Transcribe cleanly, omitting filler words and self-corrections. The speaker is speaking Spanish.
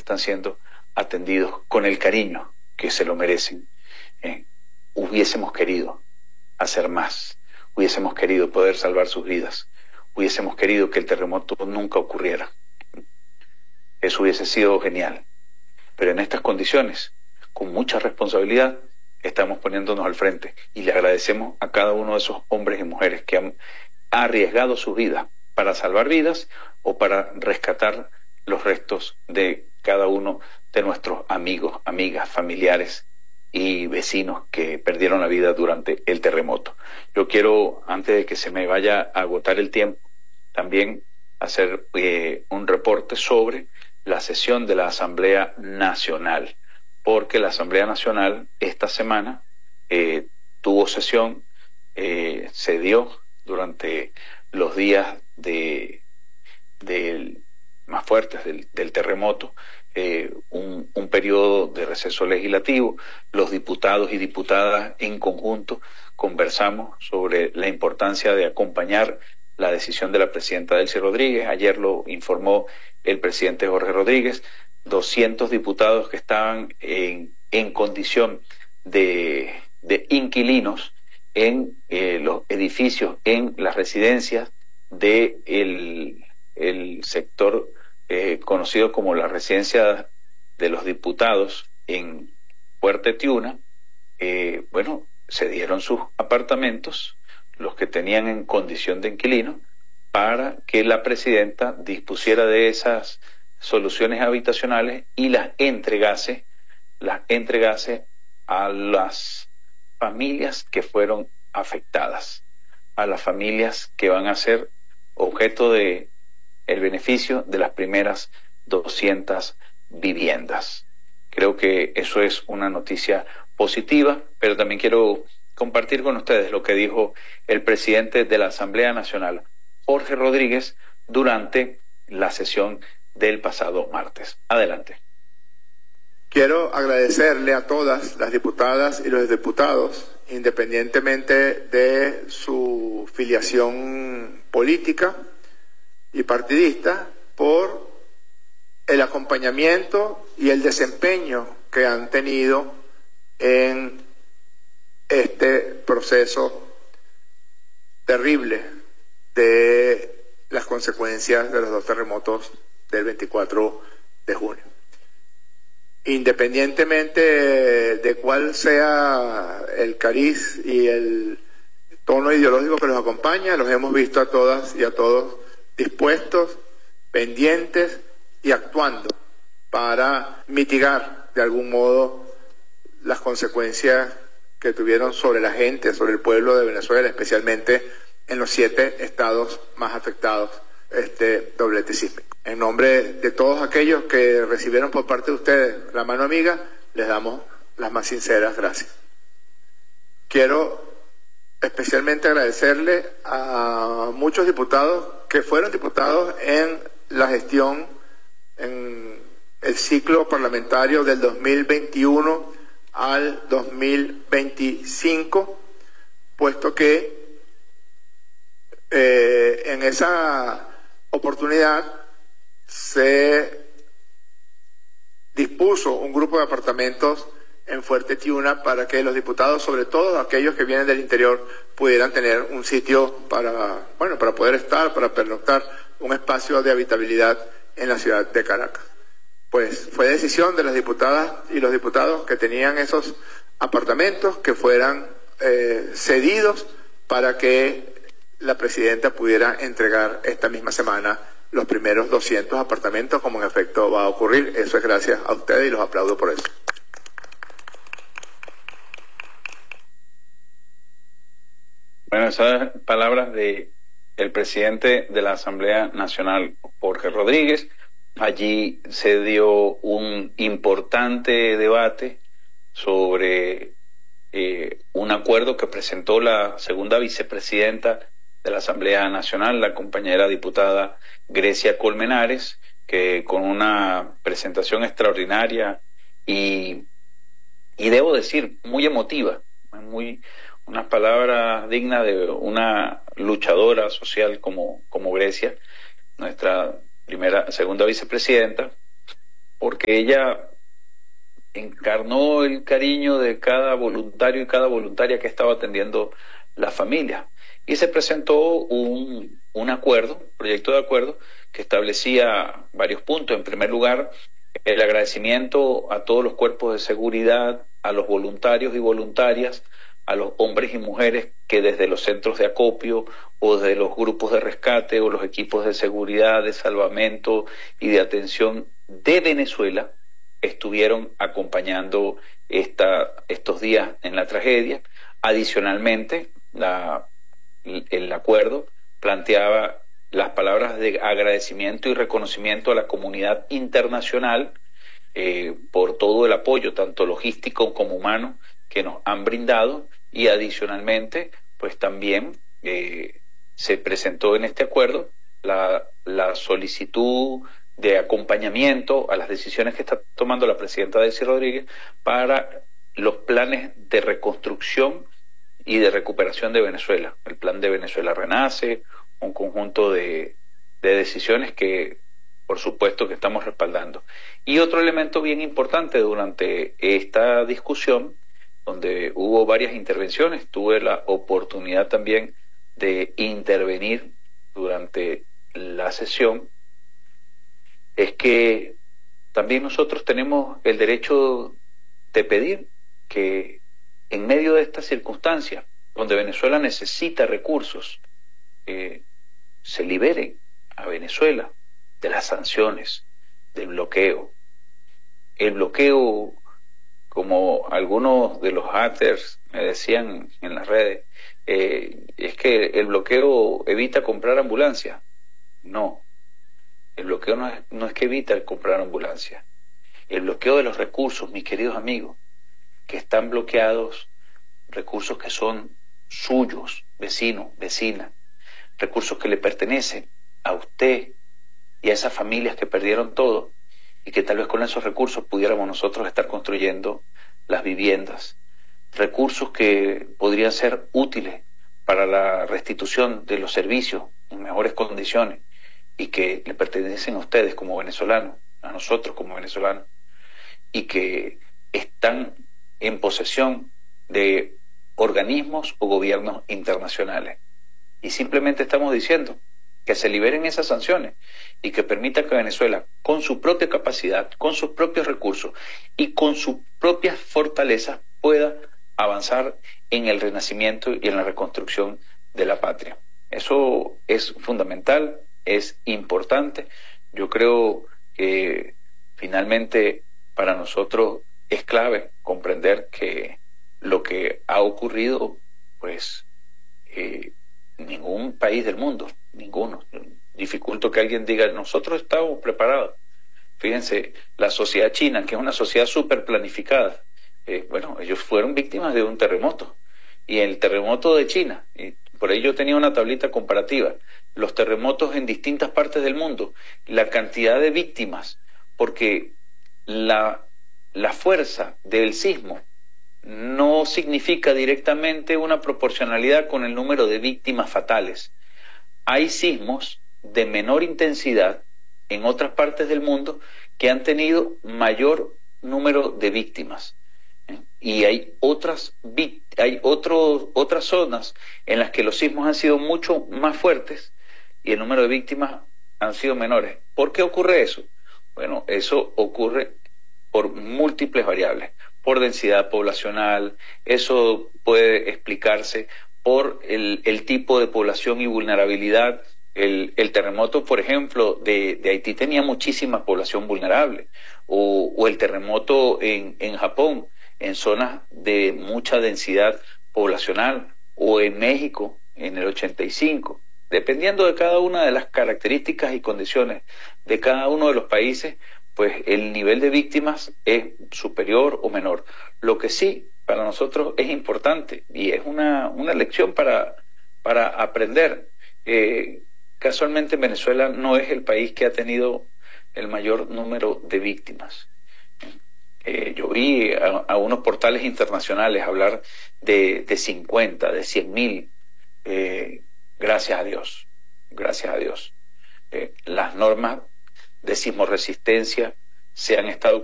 están siendo atendidos con el cariño que se lo merecen. Hubiésemos querido hacer más, hubiésemos querido poder salvar sus vidas, hubiésemos querido que el terremoto nunca ocurriera. Eso hubiese sido genial. Pero en estas condiciones, con mucha responsabilidad, estamos poniéndonos al frente y le agradecemos a cada uno de esos hombres y mujeres que han arriesgado sus vidas para salvar vidas o para rescatar los restos de cada uno de nuestros amigos, amigas, familiares y vecinos que perdieron la vida durante el terremoto. Yo quiero, antes de que se me vaya a agotar el tiempo, también hacer un reporte sobre la sesión de la Asamblea Nacional, porque la Asamblea Nacional esta semana tuvo sesión, se dio durante los días más fuertes del terremoto, un periodo de receso legislativo. Los diputados y diputadas en conjunto conversamos sobre la importancia de acompañar la decisión de la presidenta Delcy Rodríguez. Ayer lo informó el presidente Jorge Rodríguez. 200 diputados que estaban en condición de inquilinos en los edificios, en las residencias del sector conocido como la residencia de los diputados en Puerto Tiuna. Se dieron sus apartamentos, los que tenían en condición de inquilino, para que la presidenta dispusiera de esas soluciones habitacionales y las entregase a las familias que fueron afectadas, a las familias que van a ser objeto de el beneficio de las primeras 200 viviendas. Creo que eso es una noticia positiva, pero también quiero compartir con ustedes lo que dijo el presidente de la Asamblea Nacional, Jorge Rodríguez, durante la sesión del pasado martes. Adelante. Quiero agradecerle a todas las diputadas y los diputados, independientemente de su filiación política y partidista, por el acompañamiento y el desempeño que han tenido en este proceso terrible de las consecuencias de los dos terremotos del 24 de junio. Independientemente de cuál sea el cariz y el tono ideológico que los acompaña, los hemos visto a todas y a todos dispuestos, pendientes y actuando para mitigar de algún modo las consecuencias que tuvieron sobre la gente, sobre el pueblo de Venezuela, especialmente en los 7 estados más afectados este doblete sísmico. En nombre de todos aquellos que recibieron por parte de ustedes la mano amiga, les damos las más sinceras gracias. Quiero especialmente agradecerle a muchos diputados que fueron diputados en la gestión, en el ciclo parlamentario del 2021 al 2025, puesto que en esa oportunidad se dispuso un grupo de apartamentos en Fuerte Tiuna para que los diputados, sobre todo aquellos que vienen del interior, pudieran tener un sitio para poder estar, para pernoctar, un espacio de habitabilidad en la ciudad de Caracas. Pues fue decisión de las diputadas y los diputados que tenían esos apartamentos que fueran cedidos para que la presidenta pudiera entregar esta misma semana los primeros 200 apartamentos, como en efecto va a ocurrir. Eso es gracias a ustedes y los aplaudo por eso. Bueno, esas palabras de el presidente de la Asamblea Nacional, Jorge Rodríguez. Allí se dio un importante debate sobre un acuerdo que presentó la segunda vicepresidenta de la Asamblea Nacional, la compañera diputada Grecia Colmenares, que con una presentación extraordinaria y debo decir muy emotiva, unas palabras dignas de una luchadora social como Grecia, nuestra segunda vicepresidenta, porque ella encarnó el cariño de cada voluntario y cada voluntaria que estaba atendiendo la familia. Y se presentó un acuerdo, proyecto de acuerdo, que establecía varios puntos. En primer lugar, el agradecimiento a todos los cuerpos de seguridad, a los voluntarios y voluntarias, a los hombres y mujeres que desde los centros de acopio o de los grupos de rescate o los equipos de seguridad, de salvamento y de atención de Venezuela estuvieron acompañando estos días en la tragedia. Adicionalmente, el acuerdo planteaba las palabras de agradecimiento y reconocimiento a la comunidad internacional por todo el apoyo, tanto logístico como humano, que nos han brindado, y adicionalmente, pues también se presentó en este acuerdo la solicitud de acompañamiento a las decisiones que está tomando la presidenta Delcy Rodríguez para los planes de reconstrucción y de recuperación de Venezuela. El plan de Venezuela Renace, un conjunto de decisiones que, por supuesto, que estamos respaldando. Y otro elemento bien importante durante esta discusión, donde hubo varias intervenciones, tuve la oportunidad también de intervenir durante la sesión, es que también nosotros tenemos el derecho de pedir que en medio de estas circunstancias, donde Venezuela necesita recursos, se liberen a Venezuela de las sanciones, del bloqueo. El bloqueo, como algunos de los haters me decían en las redes, es que el bloqueo evita comprar ambulancias. No, el bloqueo no es que evita el comprar ambulancias. El bloqueo de los recursos, mis queridos amigos, que están bloqueados, recursos que son suyos, vecinos, vecinas, recursos que le pertenecen a usted y a esas familias que perdieron todo, y que tal vez con esos recursos pudiéramos nosotros estar construyendo las viviendas, recursos que podrían ser útiles para la restitución de los servicios en mejores condiciones y que le pertenecen a ustedes como venezolanos, a nosotros como venezolanos, y que están en posesión de organismos o gobiernos internacionales. Y simplemente estamos diciendo que se liberen esas sanciones y que permita que Venezuela, con su propia capacidad, con sus propios recursos y con sus propias fortalezas, pueda avanzar en el renacimiento y en la reconstrucción de la patria. Eso es fundamental, es importante. Yo creo que finalmente para nosotros es clave comprender que lo que ha ocurrido, pues ningún país del mundo, ninguno. Dificulto que alguien diga, nosotros estamos preparados. Fíjense, la sociedad china, que es una sociedad súper planificada, bueno, ellos fueron víctimas de un terremoto. Y el terremoto de China, y por ahí yo tenía una tablita comparativa, los terremotos en distintas partes del mundo, la cantidad de víctimas, porque la fuerza del sismo no significa directamente una proporcionalidad con el número de víctimas fatales. Hay sismos de menor intensidad en otras partes del mundo que han tenido mayor número de víctimas. Y hay otras zonas en las que los sismos han sido mucho más fuertes y el número de víctimas han sido menores. ¿Por qué ocurre eso? Bueno, eso ocurre por múltiples variables, por densidad poblacional, eso puede explicarse por el tipo de población y vulnerabilidad. El terremoto, por ejemplo, de Haití tenía muchísima población vulnerable, o el terremoto en Japón, en zonas de mucha densidad poblacional, o en México en el 85. Dependiendo de cada una de las características y condiciones de cada uno de los países, pues el nivel de víctimas es superior o menor. Lo que sí para nosotros es importante y es una lección para aprender. Casualmente Venezuela no es el país que ha tenido el mayor número de víctimas. Yo vi a unos portales internacionales hablar de 50, de 100.000. Gracias a Dios, gracias a Dios. Las normas de sismoresistencia se han estado